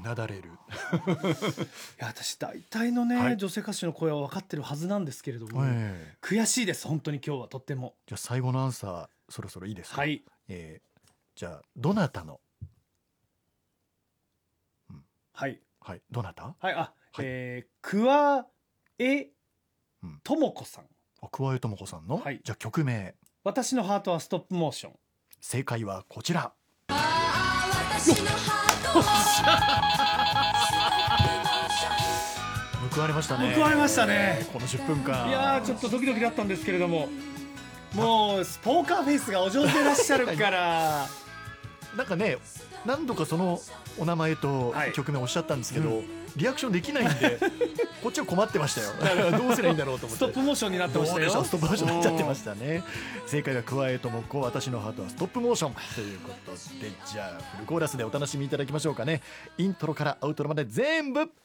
なだれるいや私大体のね、 はい、 女性歌手の声は分かってるはずなんですけれども、悔しいです本当に今日はとっても。 じゃあ最後のアンサーそろそろいいですか。 はい、 じゃあどなたの、 はいはい、どなた、 はい、 はい、 桑江智子さん、 桑江智子さんの、 はい、 じゃあ曲名、 私のハートはストップモーション。 正解はこちら。報われましたね。 報われましたね。 この10分間。 いやーちょっとドキドキだったんですけれども、もうポーカーフェイスがお上手でいらっしゃるからなんかね、何度かそのお名前と曲名おっしゃったんですけど、リアクションできないんでこっちは困ってましたよどうすりゃいいんだろうと思って。 ストップモーションになってましたよ。 ストップモーションになっちゃってましたね。正解は桑江智子、私のハートはストップモーションということで、じゃあフルコーラスでお楽しみいただきましょうかね。イントロからアウトロまで全部